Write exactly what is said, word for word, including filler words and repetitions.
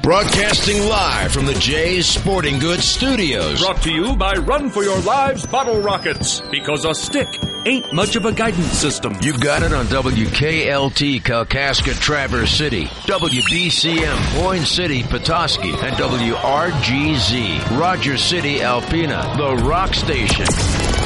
Broadcasting live from the Jay's Sporting Goods Studios. Brought to you by Run for Your Lives Bottle Rockets. Because a stick ain't much of a guidance system. You've got it on W K L T Kalkaska Traverse City, W B C M Boyne City Petoskey, and W R G Z Rogers City Alpena, the Rock Station.